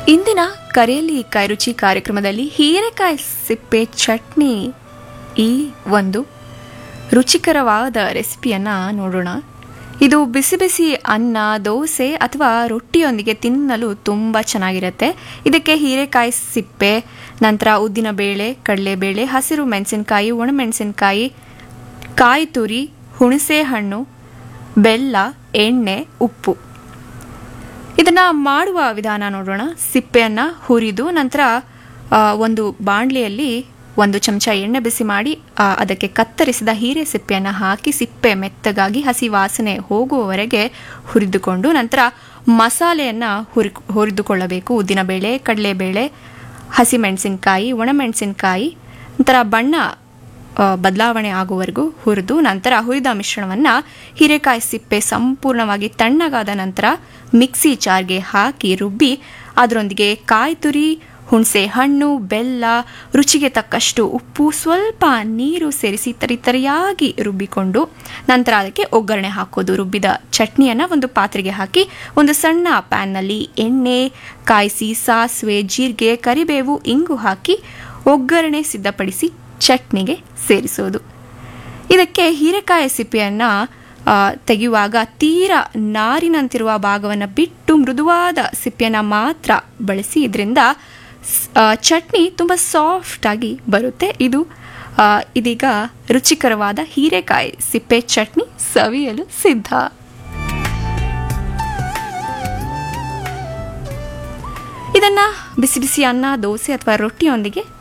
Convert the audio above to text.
ಇಂದಿನ ಕರೆಯಲ್ಲಿ ಕೈರುಚಿ ಕಾರ್ಯಕ್ರಮದಲ್ಲಿ ಹೀರೆಕಾಯಿ ಸಿಪ್ಪೆ ಚಟ್ನಿ ಈ ಒಂದು ರುಚಿಕರವಾದ ರೆಸಿಪಿಯನ್ನು ನೋಡೋಣ. ಇದು ಬಿಸಿ ಬಿಸಿ ಅನ್ನ, ದೋಸೆ ಅಥವಾ ರೊಟ್ಟಿಯೊಂದಿಗೆ ತಿನ್ನಲು ತುಂಬ ಚೆನ್ನಾಗಿರುತ್ತೆ. ಇದಕ್ಕೆ ಹೀರೆಕಾಯಿ ಸಿಪ್ಪೆ, ನಂತರ ಉದ್ದಿನಬೇಳೆ, ಕಡಲೆಬೇಳೆ, ಹಸಿರು ಮೆಣಸಿನಕಾಯಿ, ಒಣಮೆಣಸಿನಕಾಯಿ, ಕಾಯಿ ತುರಿ, ಹುಣಸೆ ಹಣ್ಣು, ಬೆಲ್ಲ, ಎಣ್ಣೆ, ಉಪ್ಪು. ಇದನ್ನು ಮಾಡುವ ವಿಧಾನ ನೋಡೋಣ. ಸಿಪ್ಪೆಯನ್ನು ಹುರಿದು ನಂತರ ಒಂದು ಬಾಣಲೆಯಲ್ಲಿ 1 ಚಮಚ ಎಣ್ಣೆ ಬಿಸಿ ಮಾಡಿ ಅದಕ್ಕೆ ಕತ್ತರಿಸಿದ ಹೀರೆ ಸಿಪ್ಪೆಯನ್ನು ಹಾಕಿ ಸಿಪ್ಪೆ ಮೆತ್ತಗಾಗಿ ಹಸಿ ವಾಸನೆ ಹೋಗುವವರೆಗೆ ಹುರಿದುಕೊಂಡು ನಂತರ ಮಸಾಲೆಯನ್ನು ಹುರಿದುಕೊಳ್ಳಬೇಕು. ಉದ್ದಿನಬೇಳೆ, ಕಡಲೆಬೇಳೆ, ಹಸಿಮೆಣಸಿನಕಾಯಿ, ಒಣಮೆಣಸಿನಕಾಯಿ, ನಂತರ ಬಣ್ಣ ಬದಲಾವಣೆ ಆಗುವವರೆಗೂ ಹುರಿದು ನಂತರ ಹುರಿದ ಮಿಶ್ರಣವನ್ನು ಹೀರೆಕಾಯಿ ಸಿಪ್ಪೆ ಸಂಪೂರ್ಣವಾಗಿ ತಣ್ಣಗಾದ ನಂತರ ಮಿಕ್ಸಿ ಜಾರ್ಗೆ ಹಾಕಿ ರುಬ್ಬಿ ಅದರೊಂದಿಗೆ ಕಾಯಿ ತುರಿ, ಹುಣಸೆ ಹಣ್ಣು, ಬೆಲ್ಲ, ರುಚಿಗೆ ತಕ್ಕಷ್ಟು ಉಪ್ಪು, ಸ್ವಲ್ಪ ನೀರು ಸೇರಿಸಿ ತರಿತರಿಯಾಗಿ ರುಬ್ಬಿಕೊಂಡು ನಂತರ ಅದಕ್ಕೆ ಒಗ್ಗರಣೆ ಹಾಕೋದು. ರುಬ್ಬಿದ ಚಟ್ನಿಯನ್ನು ಒಂದು ಪಾತ್ರೆಗೆ ಹಾಕಿ ಒಂದು ಸಣ್ಣ ಪ್ಯಾನ್ನಲ್ಲಿ ಎಣ್ಣೆ ಕಾಯಿಸಿ ಸಾಸಿವೆ, ಜೀರಿಗೆ, ಕರಿಬೇವು, ಇಂಗು ಹಾಕಿ ಒಗ್ಗರಣೆ ಸಿದ್ಧಪಡಿಸಿ ಚಟ್ನಿಗೆ ಸೇರಿಸೋದು. ಇದಕ್ಕೆ ಹೀರೆಕಾಯಿ ಸಿಪ್ಪೆಯನ್ನು ತೆಗೆಯುವಾಗ ತೀರಾ ನಾರಿನಂತಿರುವ ಭಾಗವನ್ನು ಬಿಟ್ಟು ಮೃದುವಾದ ಸಿಪ್ಪೆಯನ್ನು ಮಾತ್ರ ಬಳಸಿ. ಇದರಿಂದ ಚಟ್ನಿ ತುಂಬ ಸಾಫ್ಟಾಗಿ ಬರುತ್ತೆ. ಇದೀಗ ರುಚಿಕರವಾದ ಹೀರೆಕಾಯಿ ಸಿಪ್ಪೆ ಚಟ್ನಿ ಸವಿಯಲು ಸಿದ್ಧ. ಇದನ್ನು ಬಿಸಿ ಬಿಸಿ ಅನ್ನ, ದೋಸೆ ಅಥವಾ ರೊಟ್ಟಿಯೊಂದಿಗೆ